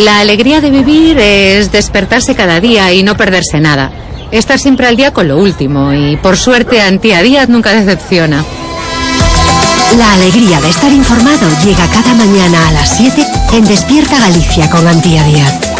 La alegría de vivir es despertarse cada día y no perderse nada. Estar siempre al día con lo último y, por suerte, Antía Díaz nunca decepciona. La alegría de estar informado llega cada mañana a las 7 en Despierta Galicia con Antía Díaz.